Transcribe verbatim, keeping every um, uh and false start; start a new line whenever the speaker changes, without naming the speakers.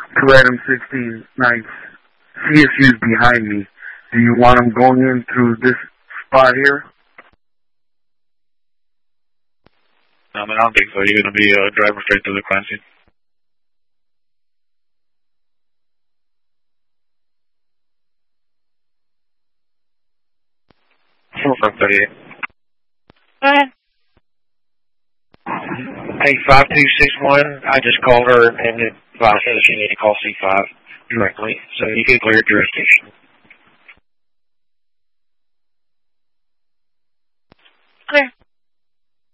Item sixteen, ninth. C S U's behind me. Do you want them going in through this spot here?
No, man, I don't think so. You're going to be uh, driving straight to the crime scene. four thirty-eight.
Uh, hey, five two six one, I just called her and advised her that she needed to call C five directly, so you can clear jurisdiction.
Clear.